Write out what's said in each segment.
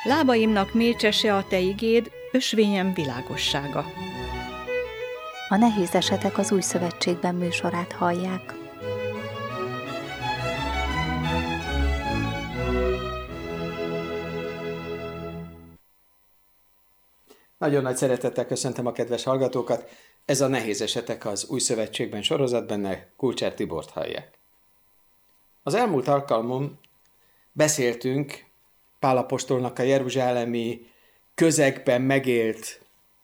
Lábaimnak mécsese a te igéd, ösvényem világossága. A Nehéz esetek az Új Szövetségben műsorát hallják. Nagyon nagy szeretettel köszöntöm a kedves hallgatókat. Ez a Nehéz esetek az Új Szövetségben sorozat, benne Kulcsár Tibort hallják. Az elmúlt alkalmon beszéltünk Pál apostolnak a jeruzsálemi közegben megélt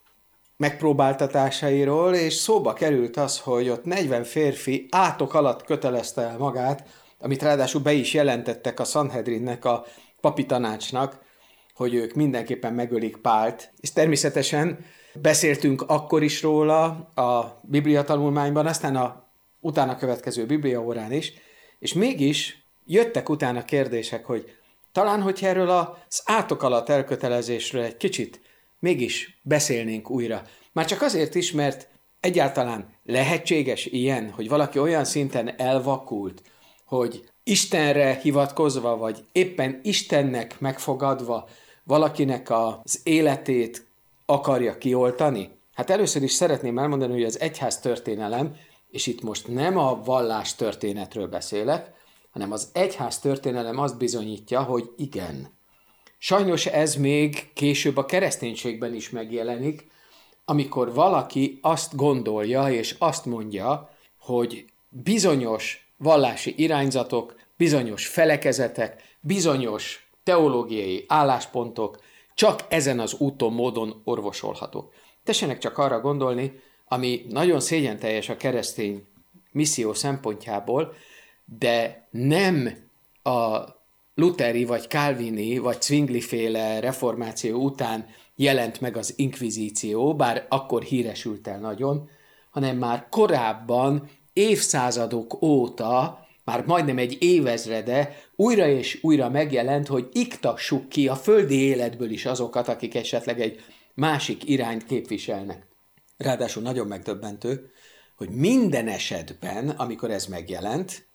megpróbáltatásairól, és szóba került az, hogy ott 40 férfi átok alatt kötelezte el magát, amit ráadásul be is jelentettek a Sanhedrinnek, a papi tanácsnak, hogy ők mindenképpen megölik Pált. És természetesen beszéltünk akkor is róla a Biblia tanulmányban, aztán a utána következő Biblia órán is, és mégis jöttek utána kérdések, hogy talán, hogyha erről az átok alatt elkötelezésről egy kicsit mégis beszélnénk újra. Már csak azért is, mert egyáltalán lehetséges ilyen, hogy valaki olyan szinten elvakult, hogy Istenre hivatkozva, vagy éppen Istennek megfogadva valakinek az életét akarja kioltani? Hát először is szeretném elmondani, hogy az egyház történelem, és itt most nem a vallás történetről beszélek, hanem az egyház történelem azt bizonyítja, hogy igen. Sajnos ez még később a kereszténységben is megjelenik, amikor valaki azt gondolja és azt mondja, hogy bizonyos vallási irányzatok, bizonyos felekezetek, bizonyos teológiai álláspontok csak ezen az úton, módon orvosolhatók. Tessenek csak arra gondolni, ami nagyon szégyenteljes a keresztény misszió szempontjából, de nem a lutheri, vagy kálvini, vagy Zwingli-féle reformáció után jelent meg az inkvizíció, bár akkor híresült el nagyon, hanem már korábban, évszázadok óta, már majdnem egy évezrede újra és újra megjelent, hogy iktassuk ki a földi életből is azokat, akik esetleg egy másik irányt képviselnek. Ráadásul nagyon megdöbbentő, hogy minden esetben, amikor ez megjelent,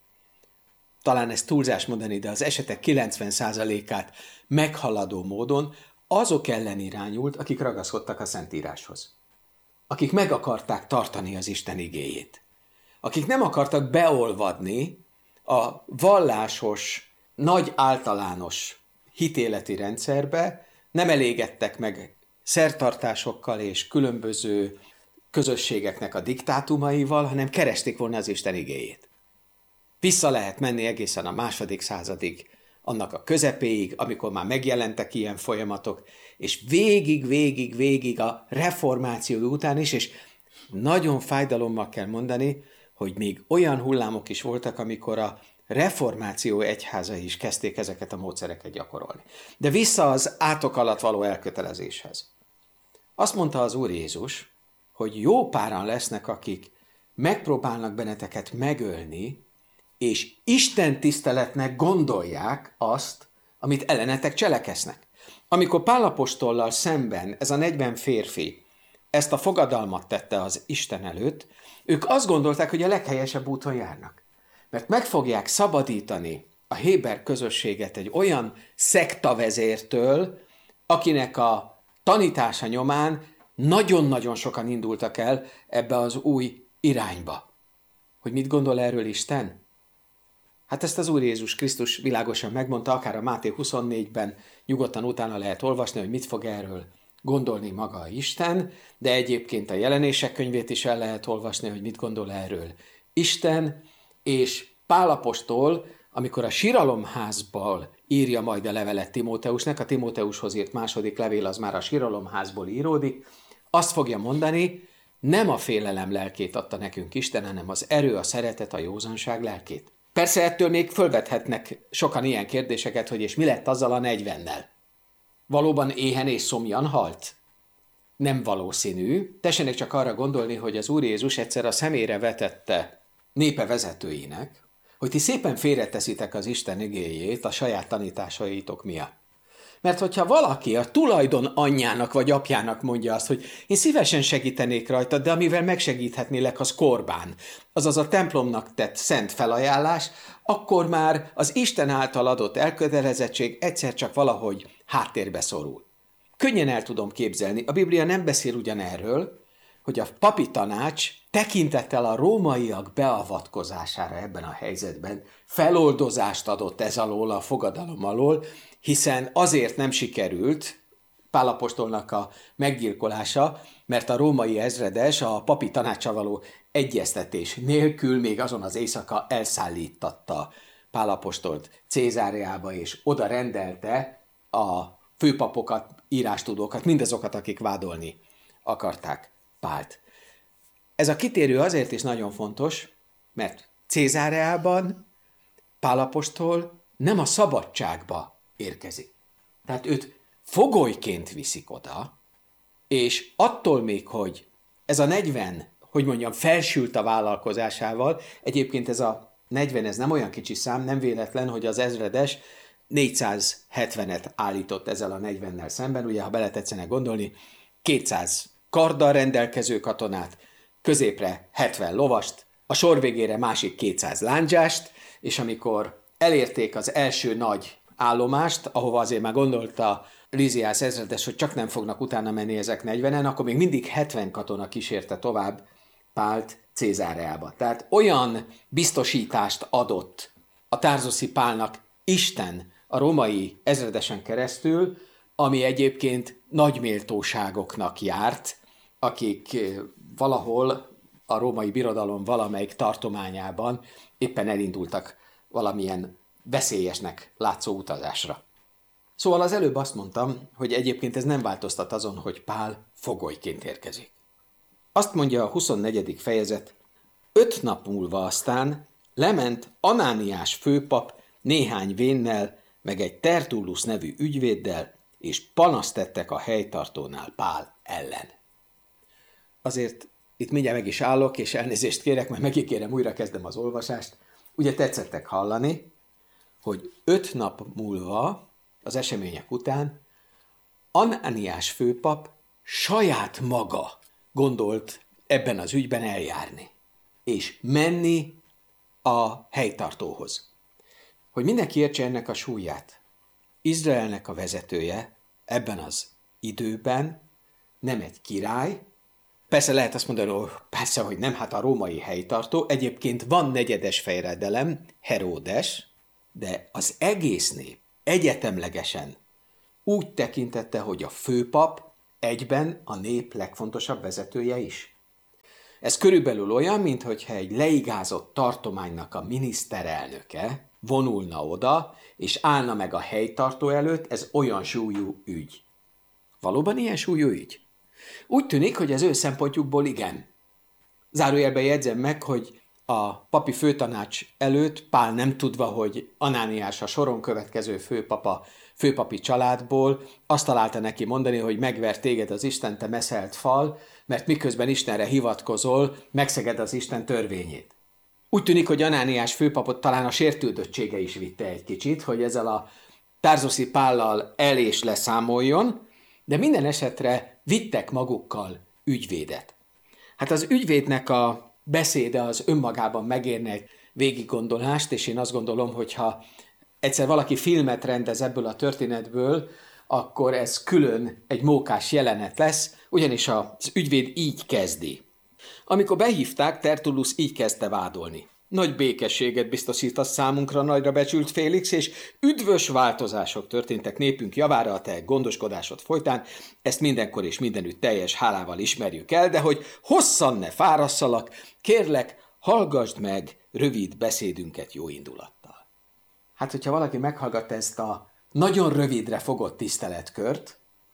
talán ez túlzás mondani, de az esetek 90%-át meghaladó módon azok ellen irányult, akik ragaszkodtak a Szentíráshoz. Akik meg akarták tartani az Isten igéjét. Akik nem akartak beolvadni a vallásos, nagy általános hitéleti rendszerbe, nem elégedtek meg szertartásokkal és különböző közösségeknek a diktátumaival, hanem keresték volna az Isten igéjét. Vissza lehet menni egészen a második századig, annak a közepéig, amikor már megjelentek ilyen folyamatok, és végig a reformáció után is, és nagyon fájdalommal kell mondani, hogy még olyan hullámok is voltak, amikor a reformáció egyházai is kezdték ezeket a módszereket gyakorolni. De vissza az átok alatt való elkötelezéshez. Azt mondta az Úr Jézus, hogy jó páran lesznek, akik megpróbálnak benneteket megölni, és Isten tiszteletnek gondolják azt, amit ellenetek cseleksznek. Amikor Pál apostollal szemben ez a 40 férfi ezt a fogadalmat tette az Isten előtt, ők azt gondolták, hogy a leghelyesebb úton járnak. Mert meg fogják szabadítani a héber közösséget egy olyan szektavezértől, akinek a tanítása nyomán nagyon-nagyon sokan indultak el ebbe az új irányba. Hogy mit gondol erről Isten? Hát ezt az Úr Jézus Krisztus világosan megmondta, akár a Máté 24-ben nyugodtan utána lehet olvasni, hogy mit fog erről gondolni maga Isten, de egyébként a Jelenések könyvét is el lehet olvasni, hogy mit gondol erről Isten, és Pál apostol, amikor a síralomházból írja majd a levelet Timóteusnak, a Timóteushoz írt második levél az már a síralomházból íródik, azt fogja mondani, nem a félelem lelkét adta nekünk Isten, hanem az erő, a szeretet, a józanság lelkét. Persze ettől még fölvethetnek sokan ilyen kérdéseket, hogy és mi lett azzal a 40-nel? Valóban éhen és szomjan halt? Nem valószínű. Tessenek csak arra gondolni, hogy az Úr Jézus egyszer a szemére vetette népe vezetőinek, hogy ti szépen félreteszitek az Isten igéjét a saját tanításaitok miatt. Mert hogyha valaki a tulajdon anyjának vagy apjának mondja azt, hogy én szívesen segítenék rajta, de amivel megsegíthetnélek, az korbán, azaz a templomnak tett szent felajánlás, akkor már az Isten által adott elkötelezettség egyszer csak valahogy háttérbe szorul. Könnyen el tudom képzelni, a Biblia nem beszél ugyanerről, hogy a papi tanács tekintettel a rómaiak beavatkozására ebben a helyzetben feloldozást adott ez alól, a fogadalom alól, hiszen azért nem sikerült Pál apostolnak a meggyilkolása, mert a római ezredes a papi tanácssal való egyeztetés nélkül még azon az éjszaka elszállítatta Pál apostolt Cézáreába, és oda rendelte a főpapokat, írástudókat, mindazokat, akik vádolni akarták Pált. Ez a kitérő azért is nagyon fontos, mert Cézáreában Pál apostol nem a szabadságba érkezik. Tehát őt fogolyként viszik oda, és attól még, hogy ez a 40, hogy mondjam, felsült a vállalkozásával, egyébként ez a 40, ez nem olyan kicsi szám, nem véletlen, hogy az ezredes 470-et állított ezzel a 40-nel szemben, ugye, ha beletetszenek gondolni, 200 karddal rendelkező katonát, középre 70 lovast, a sor végére másik 200 lándzsást, és amikor elérték az első nagy állomást, ahova azért már gondolta Líziász ezredes, hogy csak nem fognak utána menni ezek 40-en, akkor még mindig 70 katona kísérte tovább Pált Cézáreába. Tehát olyan biztosítást adott a tárzuszi Pálnak Isten a római ezredesen keresztül, ami egyébként nagy méltóságoknak járt, akik valahol a római birodalom valamelyik tartományában éppen elindultak valamilyen veszélyesnek látszó utazásra. Szóval az előbb azt mondtam, hogy egyébként ez nem változtat azon, hogy Pál fogolyként érkezik. Azt mondja a 24. fejezet, 5 nap múlva aztán lement Anániás főpap néhány vénnel, meg egy Tertullus nevű ügyvéddel, és panaszt tettek a helytartónál Pál ellen. Azért itt mindjárt meg is állok, és elnézést kérek, mert megígérem, újra kezdem az olvasást. Ugye tetszettek hallani, hogy 5 nap múlva, az események után, Anániás főpap saját maga gondolt ebben az ügyben eljárni, és menni a helytartóhoz. Hogy mindenki értse ennek a súlyát, Izraelnek a vezetője ebben az időben nem egy király, persze lehet azt mondani, hogy persze, hogy nem, hát a római helytartó, egyébként van negyedes fejredelem, Heródes, de az egész nép egyetemlegesen úgy tekintette, hogy a főpap egyben a nép legfontosabb vezetője is. Ez körülbelül olyan, mintha egy leigázott tartománynak a miniszterelnöke vonulna oda, és állna meg a helytartó előtt, ez olyan súlyú ügy. Valóban ilyen súlyú ügy? Úgy tűnik, hogy az ő szempontjukból igen. Zárójelben jegyzem meg, hogy a papi főtanács előtt Pál nem tudva, hogy Anániás a soron következő főpapi családból, azt találta neki mondani, hogy megver téged az Isten, te meszelt fal, mert miközben Istenre hivatkozol, megszeged az Isten törvényét. Úgy tűnik, hogy Anániás főpapot talán a sértődöttsége is vitte egy kicsit, hogy ezzel a tárzuszi Pállal el és leszámoljon, de minden esetre vittek magukkal ügyvédet. Hát az ügyvédnek a beszéde az önmagában megérne egy végiggondolást, és én azt gondolom, hogy ha egyszer valaki filmet rendez ebből a történetből, akkor ez külön egy mókás jelenet lesz, ugyanis az ügyvéd így kezdi. Amikor behívták, Tertullus így kezdte vádolni. Nagy békességet biztosítasz számunkra, nagyra becsült Félix, és üdvös változások történtek népünk javára a te gondoskodásod folytán, ezt mindenkor és mindenütt teljes hálával ismerjük el, de hogy hosszan ne fárasszalak, kérlek, hallgasd meg rövid beszédünket jó indulattal. Hát, hogyha valaki meghallgatta ezt a nagyon rövidre fogott tiszteletkört,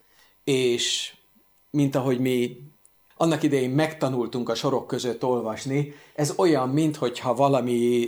és mint ahogy mi annak idején megtanultunk a sorok között olvasni, ez olyan, minthogyha valami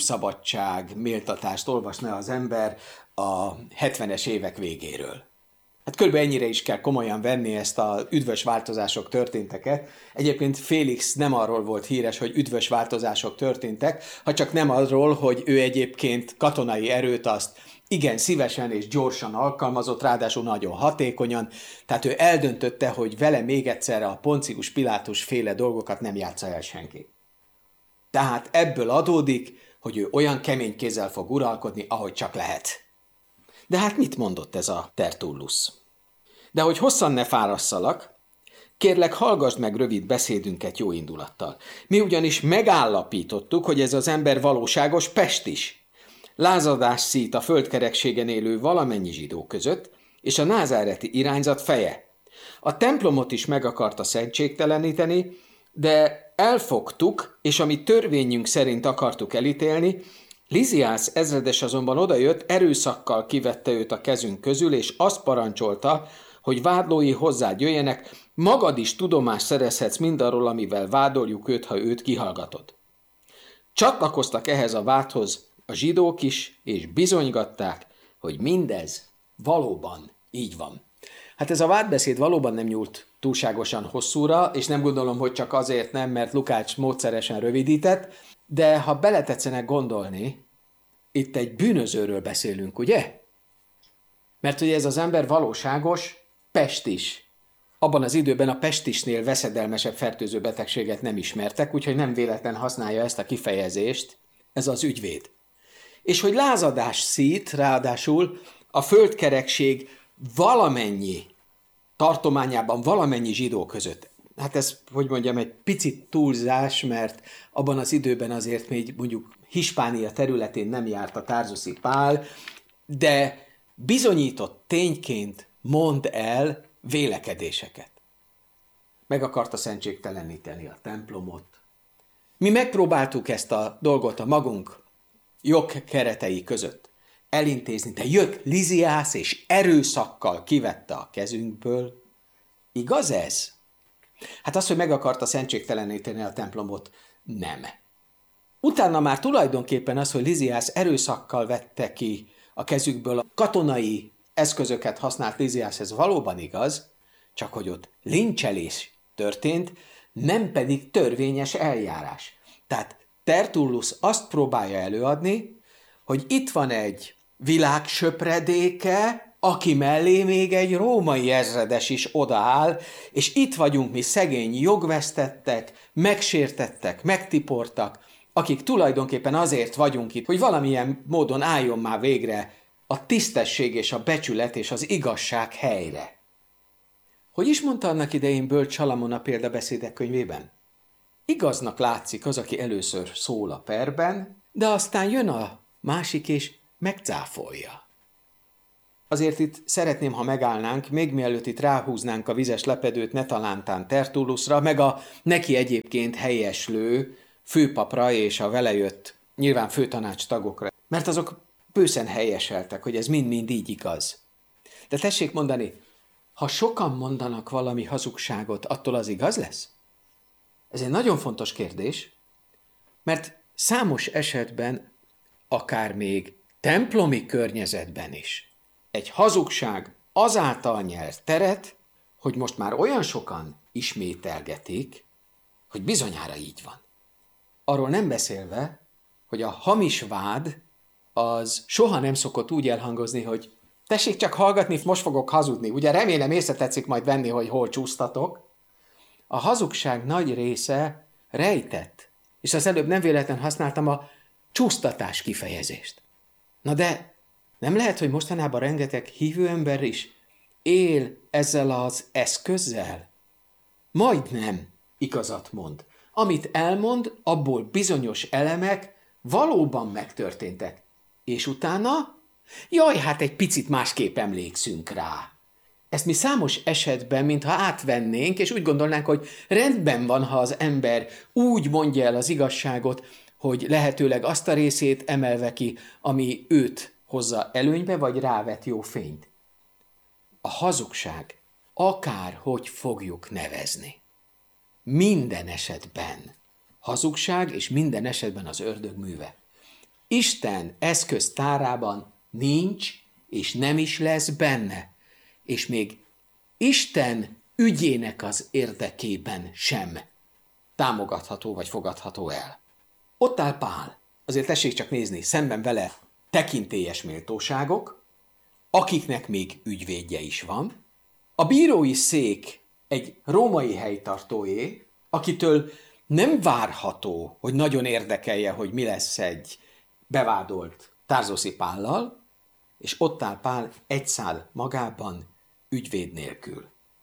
népszabadság méltatást olvasna az ember a 70-es évek végéről. Hát körülbelül ennyire is kell komolyan venni ezt a üdvös változások történteket. Egyébként Félix nem arról volt híres, hogy üdvös változások történtek, ha csak nem arról, hogy ő egyébként katonai erőt azt igen szívesen és gyorsan alkalmazott, ráadásul nagyon hatékonyan, tehát ő eldöntötte, hogy vele még egyszerre a Poncius Pilátus féle dolgokat nem játsza el senki. Tehát ebből adódik, hogy ő olyan kemény kézzel fog uralkodni, ahogy csak lehet. De hát mit mondott ez a Tertullus? De hogy hosszan ne fárasszalak, kérlek, hallgassd meg rövid beszédünket jó indulattal. Mi ugyanis megállapítottuk, hogy ez az ember valóságos pestis. Lázadás szít a földkerekségen élő valamennyi zsidó között, és a názáreti irányzat feje. A templomot is meg akarta szentségteleníteni, de elfogtuk, és ami törvényünk szerint akartuk elítélni, Liziász ezredes azonban odajött, erőszakkal kivette őt a kezünk közül, és azt parancsolta, hogy vádlói hozzád jöjjenek, magad is tudomást szerezhetsz mindarról, amivel vádoljuk őt, ha őt kihallgatod. Csatlakoztak ehhez a vádhoz a zsidók is, és bizonygatták, hogy mindez valóban így van. Hát ez a vádbeszéd valóban nem nyúlt túlságosan hosszúra, és nem gondolom, hogy csak azért nem, mert Lukács módszeresen rövidített, de ha beletetszenek gondolni, itt egy bűnözőről beszélünk, ugye? Mert ugye ez az ember valóságos pestis. Abban az időben a pestisnél veszedelmesebb fertőző betegséget nem ismertek, úgyhogy nem véletlen használja ezt a kifejezést, ez az ügyvéd. És hogy lázadás szít, ráadásul a földkerekség valamennyi tartományában, valamennyi zsidó között. Hát ez, hogy mondjam, egy picit túlzás, mert abban az időben azért még mondjuk Hispánia területén nem járt a Tarzuszi Pál, de bizonyított tényként mond el vélekedéseket. Meg akarta szentségteleníteni a templomot. Mi megpróbáltuk ezt a dolgot a magunk jogkeretei között elintézni, de jött Liziász és erőszakkal kivette a kezünkből. Igaz ez? Hát az, hogy meg akarta szentségteleníteni a templomot, nem. Utána már tulajdonképpen az, hogy Liziász erőszakkal vette ki a kezükből a katonai eszközöket használt Liziász, ez valóban igaz, csak hogy ott lincselés történt, nem pedig törvényes eljárás. Tehát Tertullus azt próbálja előadni, hogy itt van egy világsöpredéke, aki mellé még egy római ezredes is odaáll, és itt vagyunk mi szegény jogvesztettek, megsértettek, megtiportak, akik tulajdonképpen azért vagyunk itt, hogy valamilyen módon álljon már végre a tisztesség és a becsület és az igazság helyre. Hogy is mondta annak idején Bölcs Salamon a példabeszédek könyvében? Igaznak látszik az, aki először szól a perben, de aztán jön a másik és megcáfolja. Azért itt szeretném, ha megállnánk, még mielőtt itt ráhúznánk a vizes lepedőt netalántán Tertullusra, meg a neki egyébként helyeslő főpapra és a vele jött nyilván főtanács tagokra. Mert azok bőszen helyeseltek, hogy ez mind-mind így igaz. De tessék mondani, ha sokan mondanak valami hazugságot, attól az igaz lesz? Ez egy nagyon fontos kérdés, mert számos esetben, akár még templomi környezetben is, egy hazugság azáltal nyer teret, hogy most már olyan sokan ismételgetik, hogy bizonyára így van. Arról nem beszélve, hogy a hamis vád az soha nem szokott úgy elhangozni, hogy tessék csak hallgatni, most fogok hazudni. Ugye remélem észre tetszik majd venni, hogy hol csúsztatok. A hazugság nagy része rejtett, és az előbb nem véletlen használtam a csúsztatás kifejezést. Na de nem lehet, hogy mostanában rengeteg hívő ember is él ezzel az eszközzel? Majdnem igazat mond. Amit elmond, abból bizonyos elemek valóban megtörténtek. És utána? Jaj, hát egy picit másképp emlékszünk rá. Ezt mi számos esetben, mintha átvennénk, és úgy gondolnánk, hogy rendben van, ha az ember úgy mondja el az igazságot, hogy lehetőleg azt a részét emelve ki, ami őt hozza előnybe, vagy rávet jó fényt. A hazugság akárhogy fogjuk nevezni. Minden esetben hazugság, és minden esetben az ördög műve. Isten eszköztárában nincs, és nem is lesz benne. és még Isten ügyének az érdekében sem támogatható vagy fogadható el. Ott áll Pál, azért tessék csak nézni, szemben vele tekintélyes méltóságok, akiknek még ügyvédje is van. A bírói szék egy római helytartóé, akitől nem várható, hogy nagyon érdekelje, hogy mi lesz egy bevádolt Tarzuszi Pállal, és ott áll Pál egy szál magában, ügyvéd nélkül.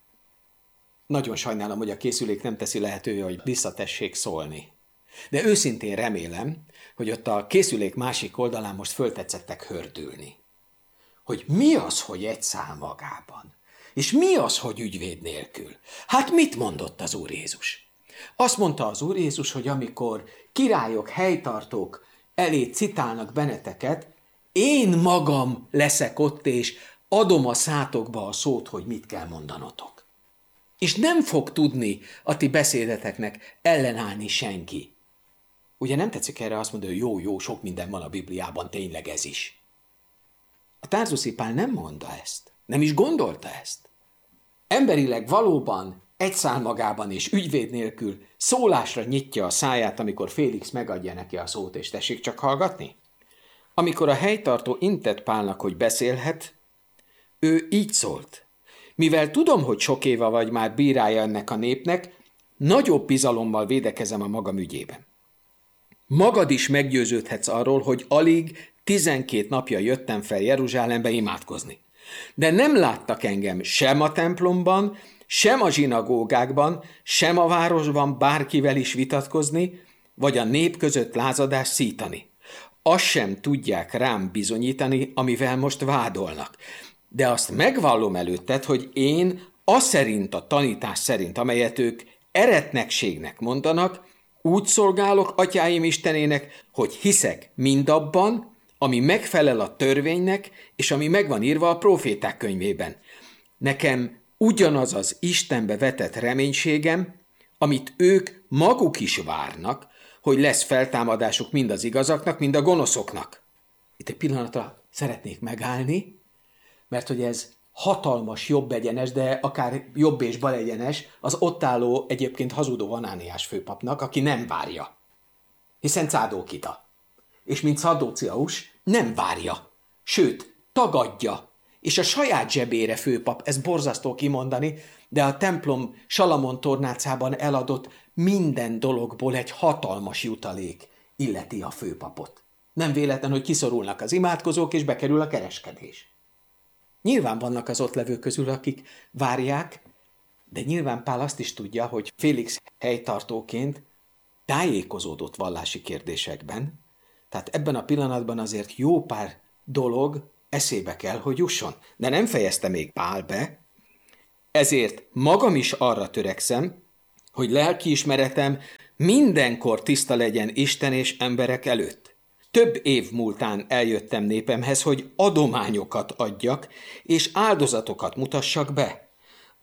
Nagyon sajnálom, hogy a készülék nem teszi lehetővé, hogy visszatessék szólni. De őszintén remélem, hogy ott a készülék másik oldalán most föltetszettek hördülni. Hogy mi az, hogy egy szál magában? És mi az, hogy ügyvéd nélkül? Hát mit mondott az Úr Jézus? Azt mondta az Úr Jézus, hogy amikor királyok, helytartók elé citálnak benneteket, én magam leszek ott, és adom a szátokba a szót, hogy mit kell mondanotok. És nem fog tudni a ti beszédeteknek ellenállni senki. Ugye nem tetszik erre azt mondani, hogy jó, sok minden van a Bibliában, tényleg ez is. A Tarzuszi Pál nem mondta ezt, nem is gondolta ezt. Emberileg valóban egy szál magában és ügyvéd nélkül szólásra nyitja a száját, amikor Félix megadja neki a szót, és tessék csak hallgatni. Amikor a helytartó intett Pálnak, hogy beszélhet, ő így szólt. Mivel tudom, hogy sok éve vagy már bírája ennek a népnek, nagyobb bizalommal védekezem a magam ügyében. Magad is meggyőződhetsz arról, hogy alig 12 napja jöttem fel Jeruzsálembe imádkozni. De nem láttak engem sem a templomban, sem a zsinagógákban, sem a városban bárkivel is vitatkozni, vagy a nép között lázadást szítani. Azt sem tudják rám bizonyítani, amivel most vádolnak. De azt megvallom előtted, hogy én aszerint a tanítás szerint, amelyet ők eretnekségnek mondanak, úgy szolgálok atyáim Istenének, hogy hiszek mindabban, ami megfelel a törvénynek, és ami megvan írva a próféták könyvében. Nekem ugyanaz az Istenbe vetett reménységem, amit ők maguk is várnak, hogy lesz feltámadásuk mind az igazaknak, mind a gonoszoknak. Itt egy pillanatra szeretnék megállni, mert hogy ez hatalmas jobb egyenes, de akár jobb és bal egyenes az ott álló egyébként hazudó Anániás főpapnak, aki nem várja. Hiszen Cádókita. És mint Szadóciaus nem várja, sőt, tagadja. És a saját zsebére főpap, ez borzasztó kimondani, de a templom Salamon tornácában eladott minden dologból egy hatalmas jutalék illeti a főpapot. Nem véletlen, hogy kiszorulnak az imádkozók, és bekerül a kereskedés. Nyilván vannak az ott levők közül, akik várják, de nyilván Pál azt is tudja, hogy Félix helytartóként tájékozódott vallási kérdésekben, tehát ebben a pillanatban azért jó pár dolog eszébe kell, hogy jusson. De nem fejezte még Pál be, ezért magam is arra törekszem, hogy lelkiismeretem mindenkor tiszta legyen Isten és emberek előtt. Több év múltán eljöttem népemhez, hogy adományokat adjak, és áldozatokat mutassak be.